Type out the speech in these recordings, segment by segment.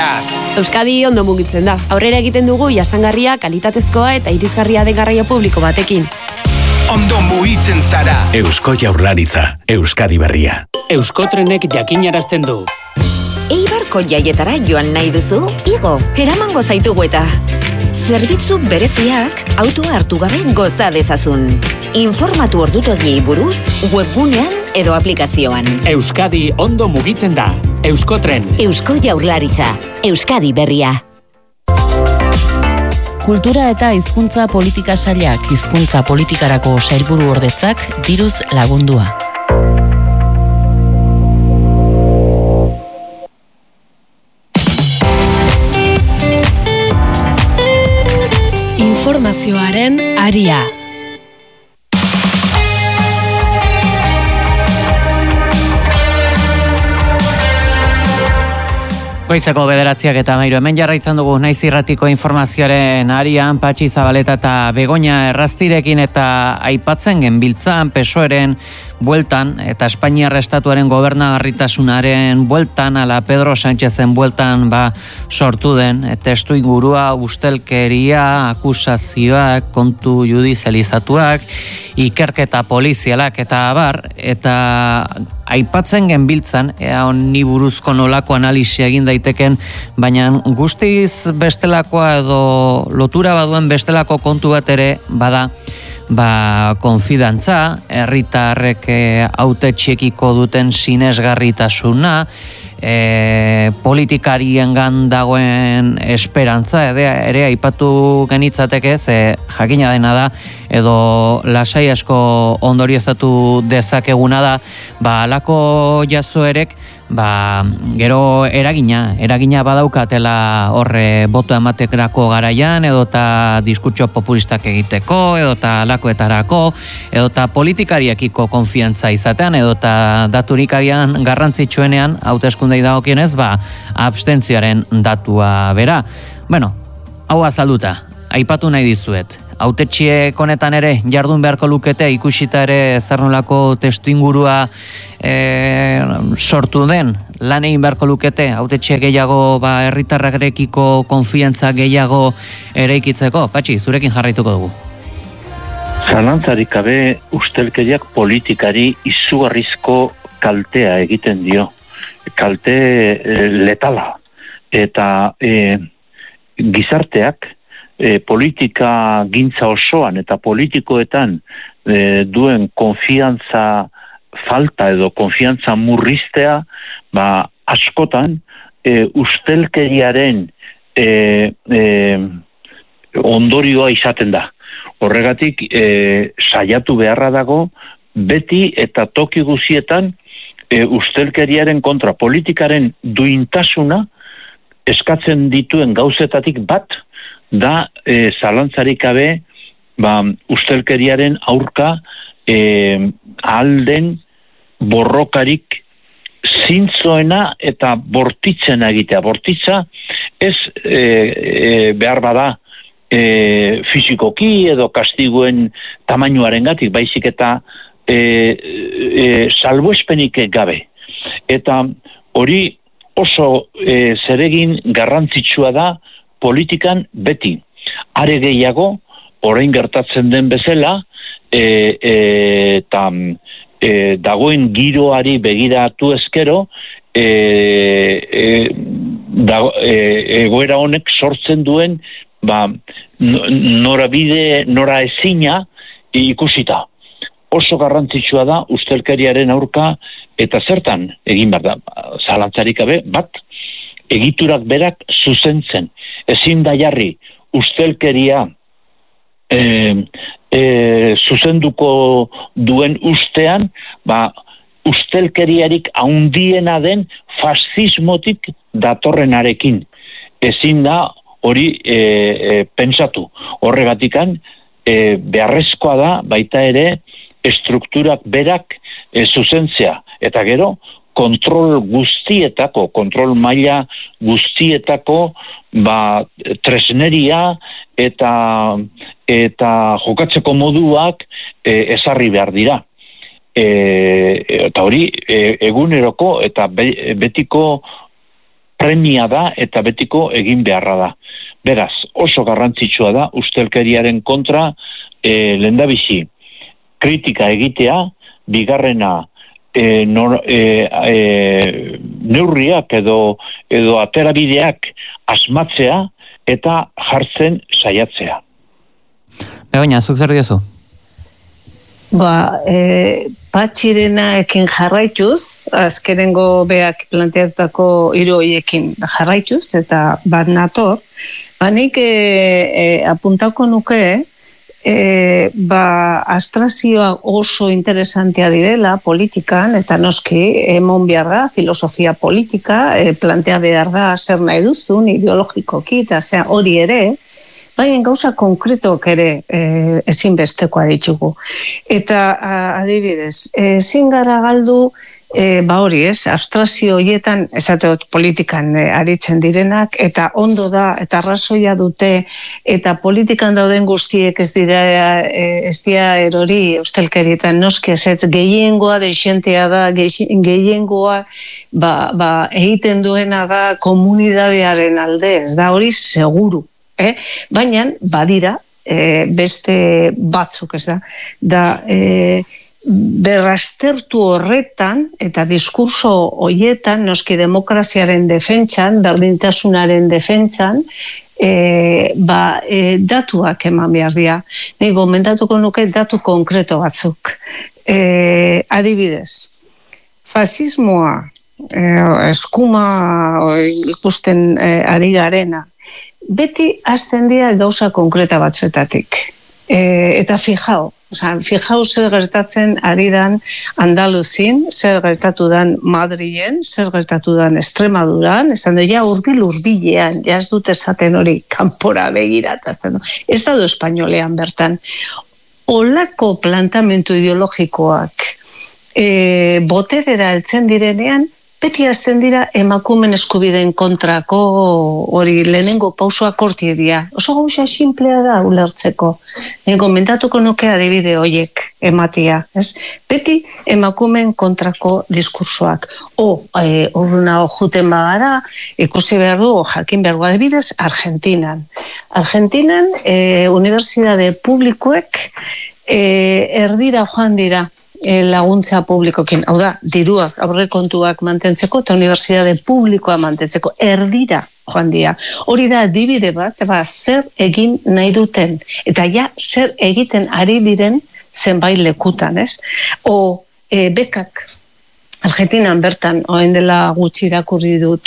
zaraz. Euskadi ondo mugitzen da. Aurrera egiten dugu jasangarria, kalitatezkoa eta irisgarria den garraio publiko batekin. Ondo mugitzen zara. Eusko Jaurlaritza, Euskadi berria. Euskotrenek jakinarazten du. Eibarko jaietara joan nahi duzu? Igo, eramango zaitugu eta. Zerbitzu bereziak autoa hartu gabe goza dezazun. Informatu ordutegiei buruz webgunean edo aplikazioan. Euskadi ondo mugitzen da. Euskotren. Eusko Jaurlaritza, Euskadi berria. Kultura eta hizkuntza politika sailak hizkuntza politikarako sailburu ordetzak diruz lagundua. Informazioaren aria. Goizeko 9:13 hemen jarraitzen dugu Naiz Irratiko informazioaren arian Patxi Zabaleta eta Begoña Errastirekin eta aipatzen genbiltzan PSOEren bueltan eta Espainiar Estatuaren gobernagarritasunaren bueltan ala Pedro Sánchezen bueltan sortu den testuingurua ustelkeria, akusazioak, kontu judizializatuak, ikerketa polizialak eta abar, eta aipatzen genbiltzan ea honi buruzko nolako analisia egin daiteken, baina guztiz bestelakoa edo lotura baduen bestelako kontu bat ere bada konfidantza, herritarrek hautetxekiko duten sinesgarritasuna, politikariengan dagoen esperantza ere aipatu genitzateke, ze jakina dena da edo lasai asko ondorioztatu dezakeguna da, halako jazoerek gero eragina badaukatela horre boto ematekrako garaian, edota diskurtso populistak egiteko, edota lakoetarako, edota politikariakiko konfiantza izatean, edota daturik agian garrantzitsuenean, hauteskundei dagokienez, abstentzioaren datua bera. Bueno, hau azalduta, aipatu nahi dizuet. Hautetxiek honetan ere jardun beharko lukete ikusita ere zer nolako testuingurua sortu den, lan egin beharko lukete hautetxiek gehiago herritarrarekiko konfiantza gehiago eraikitzeko. Patxi, zurekin jarraituko dugu. Zalantzarik gabe ustelkeriak politikari izugarrizko kaltea egiten dio. Kalte letala. Eta gizarteak politika gintza osoan eta politikoetan duen konfiantza falta edo konfiantza murriztea, askotan ustelkeriaren ondorioa izaten da. Horregatik saiatu beharra dago beti eta toki guzietan ustelkeriaren kontra politikaren duintasuna eskatzen dituen gauzetatik bat da zalantzarik gabe ustelkeriaren aurka alden borrokarik zintzoena eta bortitzena egitea. Bortitza ez behar bada fizikoki edo kastiguen tamainuarengatik, baizik eta salbuespenik gabe. Eta hori oso zeregin garrantzitsua da politikan beti. Are gehiago, orain gertatzen den bezala, eta dagoen giroari begiratu ezkero, egoera honek sortzen duen norabide, nora ezina ikusita. Oso garrantzitsua da ustelkeriaren aurka eta zertan egin behar da. Zalantzarik gabe, egiturak berak zuzentzen. Ezin da jarri ustelkeria zuzenduko duen ustean, ustelkeriarik haundiena den fascismotik datorrenarekin. Ezin da hori pentsatu. Horregatikan beharrezkoa da baita ere estrukturak berak zuzentzea. Eta gero, kontrol maila guztietako tresneria eta jokatzeko moduak ezarri behar dira. Eta hori eguneroko eta betiko premia da eta betiko egin beharra da. Beraz, oso garrantzitsua da ustelkeriaren kontra lehendabizi kritika egitea, bigarrena neurriak edo aterabideak asmatzea eta jartzen saiatzea. Begoña, zuk zer diozu? Patxirenaekin jarraituz, azkenengo beak planteatutako 3 horiekin jarraituz, eta bat nator, nik apuntauko nuke, abstrazioa oso interesantea direla politikan, eta noski emon behar da, filosofia politika, plantea behar da zer nahi duzun, ideologikoki, eta hori ere, baina gauza konkretok ere ezinbestekoa ditugu. Eta adibidez, ezin gara galdu, hori abstrazio horietan, esateot politikan aritzen direnak, eta ondo da, eta arrazoia dute, eta politikan dauden guztiek ez dira erori ustelkerietan noski ezetz, gehiengoa deixentea da, gehiengoa egiten duena da komunidadearen alde, ez da hori seguru. Baina, badira, beste batzuk, ez da, berrastertu horretan, eta diskurso horietan, noski demokraziaren defentsan, berdintasunaren defentsan, datuak eman behar dira. Nik gomendatuko nuke datu konkreto batzuk. Adibidez, fasismoa, eskuma ikusten ari garena, beti hasten dira gauza konkreta batzuetatik. Eta fijao zer gertatzen ari dan Andaluzin, zer gertatu dan Madrilen, zer gertatu dan Extremaduran, esan du, urbilean, ez dut esaten hori kanpora begiratatzen. Ez da du espainolean bertan. Olako plantamentu ideologikoak boterera heltzen direnean, beti hasten dira emakumen eskubideen kontrako hori lehenengo pausoak horti dira. Oso gauza simplea da ulertzeko. Komentatuko nuke adibide horiek ematia. Beti emakumen kontrako diskursoak. Horrena juten bagara, ikusi behar du, jakin behar du adibidez, Argentinan. Argentinan, unibertsitate publikoek erdira joan dira laguntza publikokin, hau da, diruak, aurrekontuak mantentzeko eta unibertsitate publikoa mantentzeko, erdira joan dira. Hori da adibide bat, zer egin nahi duten, eta zer egiten ari diren zenbait lekutan, ez? Bekak, Argentinan bertan, oen dela gutxi irakurri dut,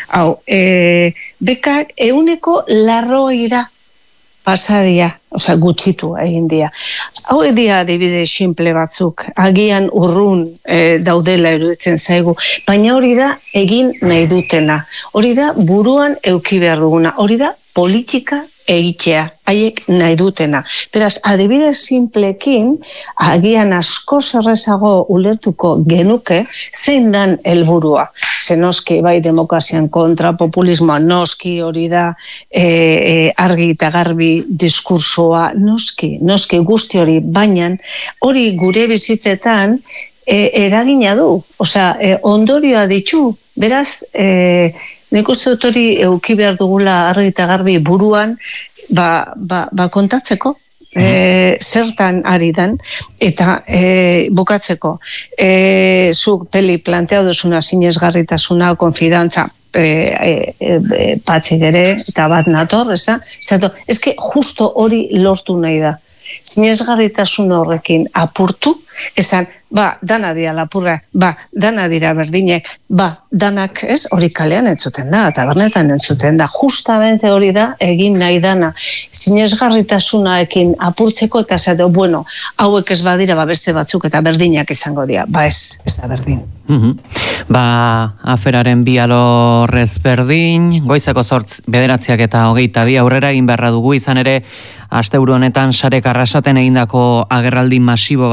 bekak 100% pasadia, gutxitu egin dira. Hau edia adibide simple batzuk, agian urrun daudela eruditzen zaigu, baina hori da egin nahi dutena. Hori da buruan eduki behar duguna. Hori da politika egitea, haiek nahi dutena. Beraz, adibide simplekin, agian asko zerrezago ulertuko genuke, zein dan helburua. Ze noski, bai demokrazian kontra, populismoa noski hori da, argi eta garbi diskursoa, noski guzti hori, baina hori gure bizitzetan eragina du, ondorioa ditu, beraz, nik uste dut hori euki behar dugula argi eta garbi buruan, kontatzeko, zertan ari dan, eta bukatzeko, zuk peli planteatu duzuna sinesgarritasuna, konfidantza, patxik ere, eta bat nator, eske justo hori lortu nahi da. Sinesgarritasun horrekin apurtu, esan, dana dira lapurra, dana dira berdinek, danak ez, hori kalean entzuten da, eta bernetan entzuten da, justamente hori da, egin nahi dana, sinesgarritasunaekin apurtzeko, eta zato, hauek ez badira, beste batzuk, eta berdinak izango dira, ez da berdin. Aferaren 2 alorrez berdin, goizako 9:00 eta 22 aurrera egin beharra dugu, izan ere, asteburu honetan sarek arrasaten egindako agerraldi masibo batek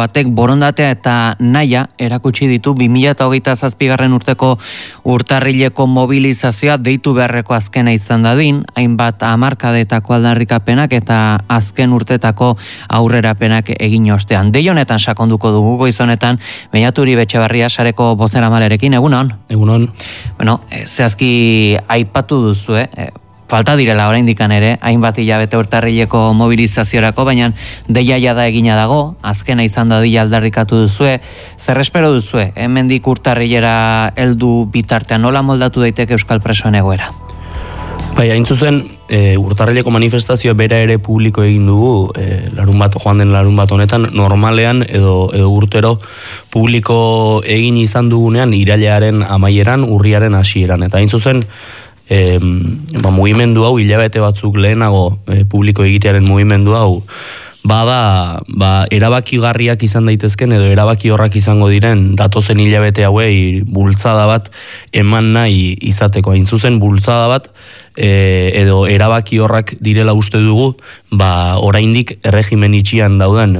borondatea eta naia erakutsi ditu 2027 urteko urtarrileko mobilizazioa deitu beharreko azkena izan dadin, hainbat hamarkadetako aldarrikapenak eta azken urtetako aurrerapenak egin ostean. Dei honetan sakonduko dugu goiz honetan Beñaturi Betxebarria sareko bozeramalerekin, egunon? Egunon. Bueno, zehazki aipatu duzu, falta direla oraindikan ere, hainbat hilabete urtarrileko mobilizaziorako, baina deia da egina dago, azkena izan dadila aldarrikatu duzue, zer espero duzue, hemendik urtarrilera heldu bitartean, nola moldatu daiteke euskal presoen egoera? Bai, hain zuzen, urtarrileko manifestazioa bera ere publiko egin dugu, joan den larun bat honetan, normalean edo urtero publiko egin izan dugunean irailaren amaieran, urriaren hasieran. Eta hain zuzen, mugimendu hau, hilabete batzuk lehenago publiko egitearen mugimendu hau, bada erabakigarriak izan daitezken edo erabaki horrak izango diren datozen hilabete hauei bultzada bat eman nahi izateko. Hain zuzen bultzada bat edo erabaki horrak direla uste dugu, oraindik erregimen itxian dauden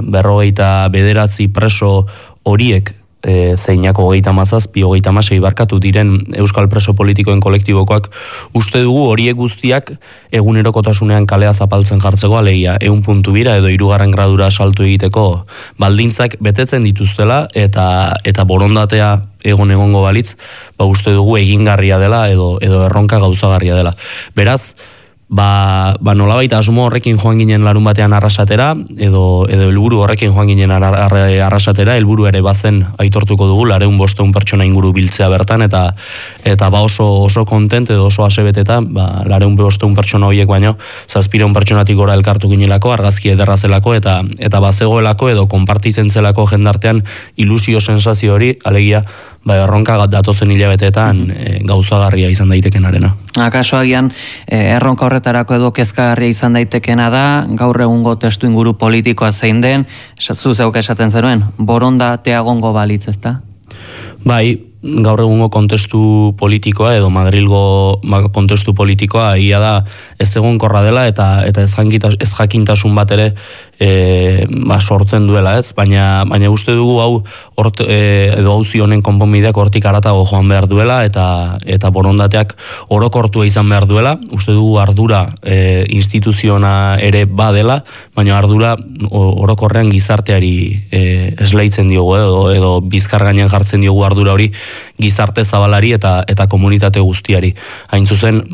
59 preso horiek zeinak 37, 36 barkatu diren euskal preso politikoen kolektibokoak uste dugu horiek guztiak egunerokotasunean kalea zapaltzen jartzeko, alegia 100 puntu bira edo 3. gradura salto egiteko baldintzak betetzen dituztela eta borondatea egongo balitz, uste dugu egingarria dela edo erronka gauzagarria dela. Beraz, nolabait asmo horrekin joan ginen larun batean arrasatera, edo helburu horrekin joan ginen arrasatera, helburu ere bazen aitortuko dugu, 400 pertsona inguru biltzea bertan, eta oso kontent edo oso asebeteta, 400 pertsona horiek baino, 700 pertsonatik gora elkartu ginelako, argazki ederra zelako, eta bazegoelako edo konpartizen zelako jendartean ilusio sensazio hori, alegia, erronka datozen hilabeteetan gauzagarria izan daitekenarena. Akaso agian, erronka horretarako edo kezkagarria izan daitekena da, gaur egungo testu inguru politikoa zein den, zu zeuk esaten zenuen, borondatea gongo balitz, ezta? Bai, gaur egungo kontestu politikoa edo Madrilgo kontestu politikoa egia da ez egonkorra dela eta ez jakintasun bat ere sortzen duela, ez? Baina uste dugu hau edo auzi honen konponbideak hortik haratago joan behar duela eta borondateak orokortua izan behar duela. Uste dugu ardura instituziona ere badela, baina ardura orokorrean gizarteari esleitzen diogu edo bizkar gainean jartzen diogu ardura hori gizarte zabalari eta komunitate guztiari. Hain zuzen,